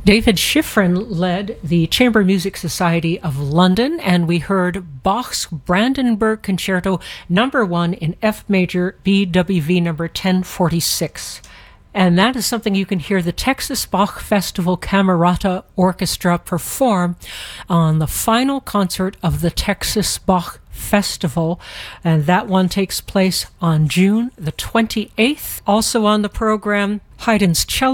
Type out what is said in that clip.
David Schifrin led the Chamber Music Society of London, and we heard Bach's Brandenburg Concerto number 1 in F major, BWV number 1046. And that is something you can hear the Texas Bach Festival Camerata Orchestra perform on the final concert of the Texas Bach Festival, and that one takes place on June the 28th. Also on the program, Haydn's cello